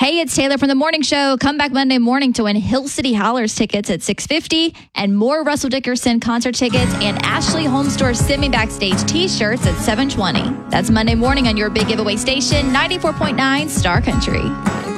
Hey, it's Taylor from The Morning Show. Come back Monday morning to win Hill City Howlers tickets at $6.50 and more Russell Dickerson concert tickets and Ashley Home Store Send Me Backstage t-shirts at $7.20. That's Monday morning on your big giveaway station, 94.9 Star Country.